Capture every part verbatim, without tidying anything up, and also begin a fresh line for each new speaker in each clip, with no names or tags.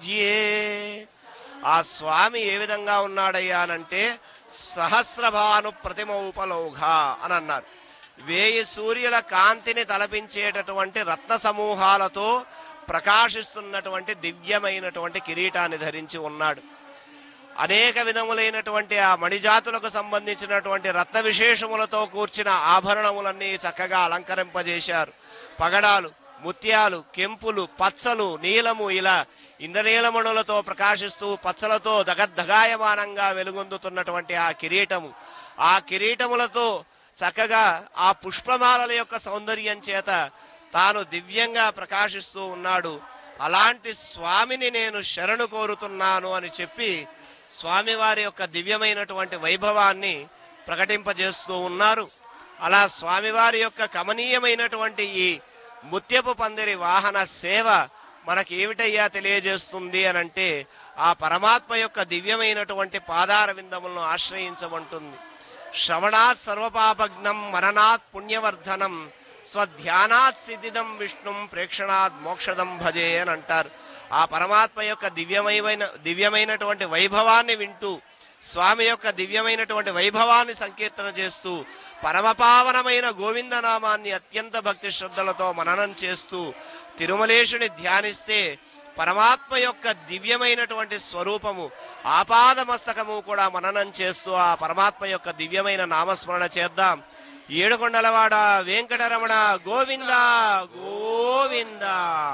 మధ్యే. ఆ స్వామి ఏ విధంగా ఉన్నాడయ్యానంటే సహస్రభాను ప్రతిమౌపలౌఘ అని అన్నారు. వేయి సూర్యుల కాంతిని తలపించేటటువంటి రత్న సమూహాలతో ప్రకాశిస్తున్నటువంటి దివ్యమైనటువంటి కిరీటాన్ని ధరించి ఉన్నాడు. అనేక విధములైనటువంటి ఆ మణిజాతులకు సంబంధించినటువంటి రత్న విశేషములతో కూర్చిన ఆభరణములన్నీ చక్కగా అలంకరింపజేశారు. పగడాలు, ముత్యాలు, కెంపులు, పచ్చలు, నీలము ఇలా ఇంద్రనీలమణులతో ప్రకాశిస్తూ పచ్చలతో దగద్దగాయమానంగా వెలుగొందుతున్నటువంటి ఆ కిరీటము, ఆ కిరీటములతో చక్కగా ఆ పుష్పమాలల యొక్క సౌందర్యం చేత తాను దివ్యంగా ప్రకాశిస్తూ ఉన్నాడు. అలాంటి స్వామిని నేను శరణు కోరుతున్నాను అని చెప్పి స్వామివారి యొక్క దివ్యమైనటువంటి వైభవాన్ని ప్రకటింపజేస్తూ ఉన్నారు. అలా స్వామివారి యొక్క కమనీయమైనటువంటి ఈ ముత్యపు పందిరి వాహన సేవ మనకి ఏమిటయ్యా తెలియజేస్తుంది అనంటే ఆ పరమాత్మ యొక్క దివ్యమైనటువంటి పాదార విందములను ఆశ్రయించమంటుంది. శ్రవణాత్ సర్వపాపజ్ఞం మననాత్ పుణ్యవర్ధనం స్వధ్యానాత్ సిద్ధిదం విష్ణుం ప్రేక్షణాత్ మోక్షదం భజే అని అంటారు. ఆ పరమాత్మ యొక్క దివ్యమైన దివ్యమైనటువంటి వైభవాన్ని వింటూ స్వామి యొక్క దివ్యమైనటువంటి వైభవాన్ని సంకీర్తన చేస్తూ పరమపావనమైన గోవిందనామాన్ని అత్యంత భక్తి శ్రద్ధలతో మననం చేస్తూ తిరుమలేశుని ధ్యానిస్తే పరమాత్మ యొక్క దివ్యమైనటువంటి స్వరూపము ఆపాదమస్తకము కూడా మననం చేస్తూ ఆ పరమాత్మ యొక్క దివ్యమైన నామస్మరణ చేద్దాం. ఏడుకొండలవాడ వెంకటరమణ గోవింద గోవింద.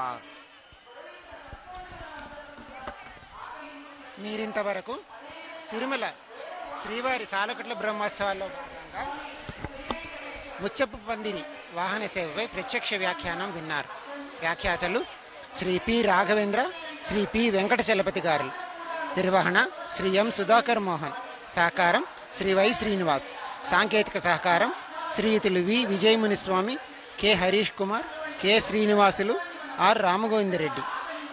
మీరింతవరకు తిరుమల శ్రీవారి సాలకట్ల బ్రహ్మోత్సవాల్లో భాగంగా ముచ్చపు పందిరి వాహన సేవపై ప్రత్యక్ష వ్యాఖ్యానం విన్నారు. వ్యాఖ్యాతలు శ్రీ పి రాఘవేంద్ర, శ్రీ పి వెంకట చలపతి గారు. నిర్వహణ శ్రీ ఎం సుధాకర్ మోహన్. సహకారం శ్రీ వై శ్రీనివాస్. సాంకేతిక సహకారం శ్రీయుతులు వి Vijayamuniswamy, K Harish Kumar, K Srinivasulu, are Rama Govinda Reddy.